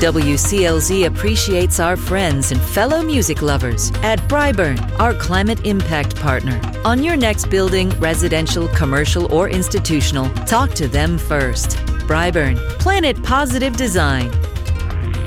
WCLZ appreciates our friends and fellow music lovers at Bryburn, our climate impact partner. On your next building, residential, commercial, or institutional, talk to them first. Bryburn, Planet Positive Design.